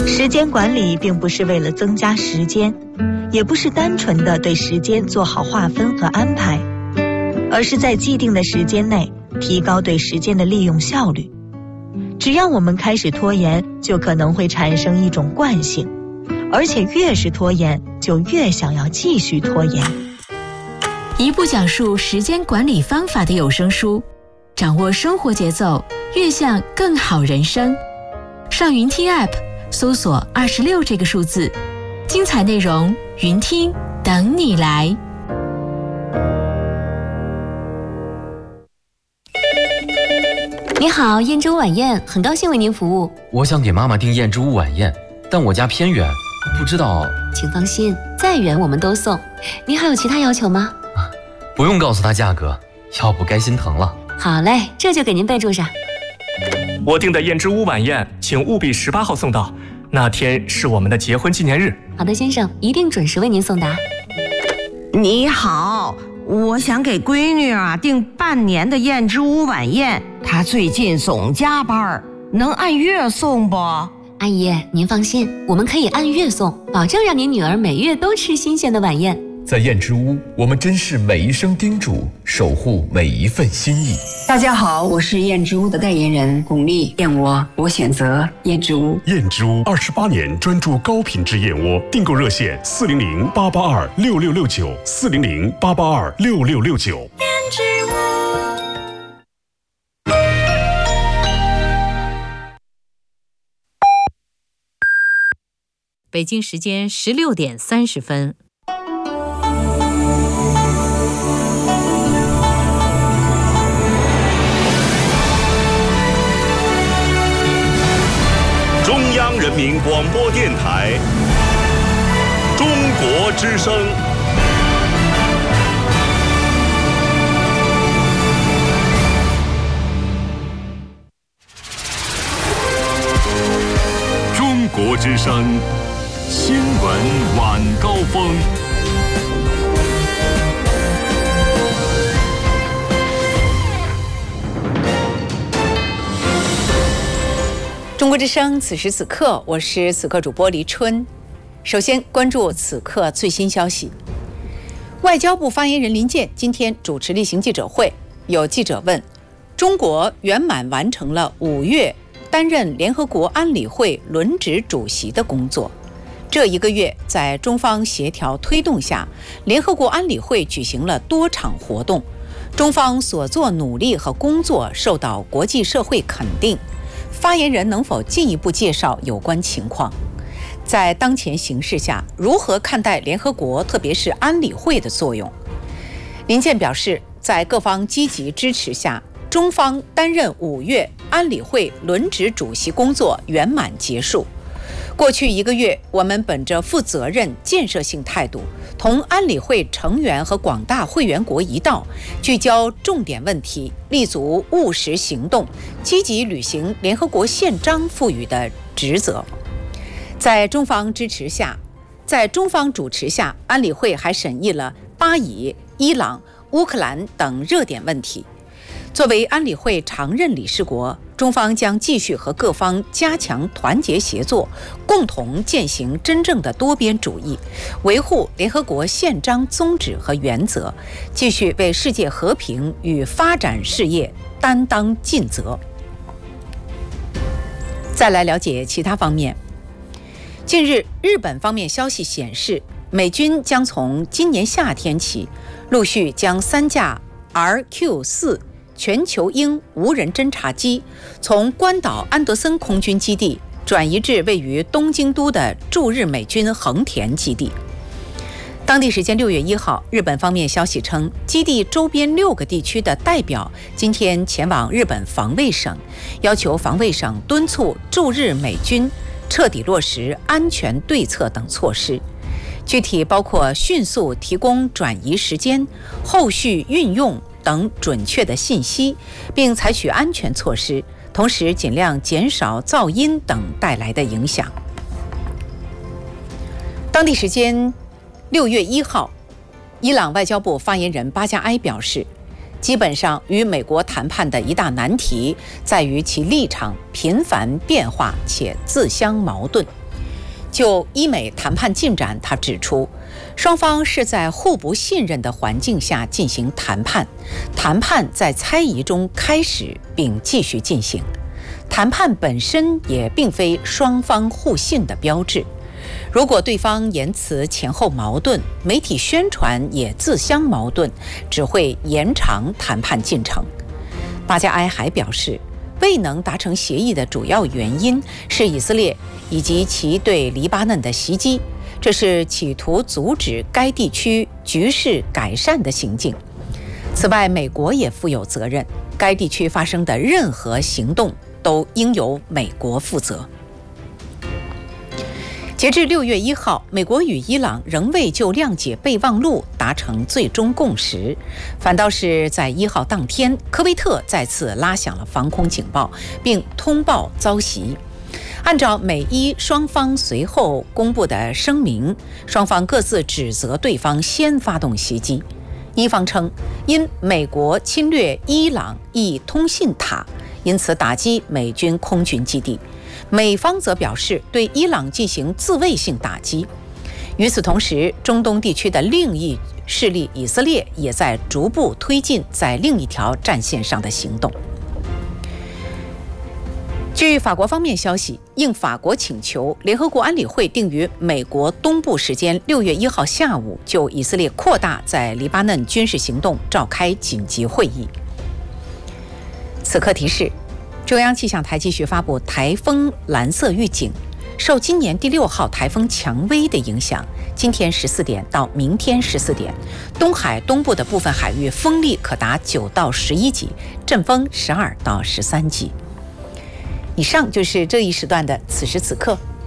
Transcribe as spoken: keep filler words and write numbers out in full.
时间管理并不是为了增加时间，也不是单纯的对时间做好划分和安排，而是在既定的时间内提高对时间的利用效率。只要我们开始拖延，就可能会产生一种惯性，而且越是拖延，就越想要继续拖延。 一部讲述时间管理方法的有声书，掌握生活节奏，越向更好人生。上云听 App 搜索二十六这个数字，精彩内容云听等你来。 你好，燕之屋晚宴，很高兴为您服务。 我想给妈妈订燕之屋晚宴，但我家偏远，不知道。 请放心，再远我们都送。您还有其他要求吗？ 啊，不用告诉她价格，要不该心疼了。 好嘞，这就给您备注上。 我订的燕之屋晚宴，请务必十八号送到，那天是我们的结婚纪念日。 好的，先生，一定准时为您送达。 你好，我想给闺女啊订半年的燕之屋晚宴，她最近总加班，能按月送不？ 阿姨，您放心，我们可以按月送，保证让您女儿每月都吃新鲜的晚宴。 在燕之屋，我们珍视每一声叮嘱，守护每一份心意。 大家好，我是燕之屋的代言人巩俐，燕窝我选择燕之屋。 燕之屋二十八年专注高品质燕窝，订购热线四零零八八二六六六九四零零八八二六六六九。燕之屋。 北京时间十六点三十分。 中央人民广播电台中国之声。中国之声新闻晚高峰。 中国之声，此时此刻，我是此刻主播黎春。首先关注此刻最新消息。外交部发言人林健今天主持例行记者会，有记者问：中国圆满完成了五月担任联合国安理会轮值主席的工作。这一个月，在中方协调推动下，联合国安理会举行了多场活动，中方所做努力和工作受到国际社会肯定。发言人能否进一步介绍有关情况？在当前形势下，如何看待联合国，特别是安理会的作用？林健表示，在各方积极支持下，中方担任五月安理会轮值主席工作圆满结束。过去一个月，我们本着负责任、建设性态度，同安理会成员和广大会员国一道，聚焦重点问题，立足务实行动，积极履行联合国宪章赋予的职责。在中方支持下，在中方主持下，安理会还审议了巴以、伊朗、乌克兰等热点问题。作为安理会常任理事国，中方将继续和各方加强团结协作，共同践行真正的多边主义，维护联合国宪章宗旨和原则，继续为世界和平与发展事业担当尽责。再来了解其他方面。近日，日本方面消息显示，美军将从今年夏天起，陆续将三架 R Q 四全球鹰无人侦察机从关岛安德森空军基地转移至位于东京都的驻日美军横田基地。当地时间六月一号，日本方面消息称，基地周边六个地区的代表今天前往日本防卫省，要求防卫省敦促驻日美军彻底落实安全对策等措施，具体包括迅速提供转移时间、后续运用等准确的信息，并采取安全措施，同时尽量减少噪音等带来的影响。当地时间六月一号，伊朗外交部发言人巴加埃表示，基本上与美国谈判的一大难题在于其立场频繁变化且自相矛盾。 就伊美谈判进展，他指出，双方是在互不信任的环境下进行谈判，谈判在猜疑中开始并继续进行，谈判本身也并非双方互信的标志。如果对方言辞前后矛盾，媒体宣传也自相矛盾，只会延长谈判进程。巴加埃还表示，未能达成协议的主要原因是以色列以及其对黎巴嫩的袭击，这是企图阻止该地区局势改善的行径。此外，美国也负有责任，该地区发生的任何行动都应由美国负责。截至六月一号，美国与伊朗仍未就谅解备忘录达成最终共识，反倒是在一号当天，科威特再次拉响了防空警报，并通报遭袭。按照美伊双方随后公布的声明，双方各自指责对方先发动袭击。伊方称，因美国侵略伊朗一通信塔，因此打击美军空军基地。美方则表示对伊朗进行自卫性打击。与此同时，中东地区的另一势力以色列也在逐步推进在另一条战线上的行动。据法国方面消息，应法国请求，联合国安理会定于美国东部时间六月一号下午就以色列扩大在黎巴嫩军事行动召开紧急会议。此刻提示，中央气象台继续发布台风蓝色预警，受今年第六号台风蔷薇的影响，今天十四点到明天十四点，东海东部的部分海域风力可达九到十一级，阵风十二到十三级。以上就是这一时段的此时此刻。